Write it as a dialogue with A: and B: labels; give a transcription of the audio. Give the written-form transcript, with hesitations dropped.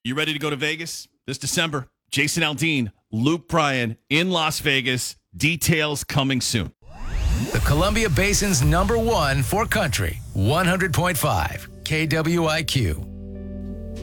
A: You ready to go to Vegas this December? Jason Aldean, Luke Bryan in Las Vegas. Details coming soon.
B: The Columbia Basin's #1 for country, 100.5 KWIQ.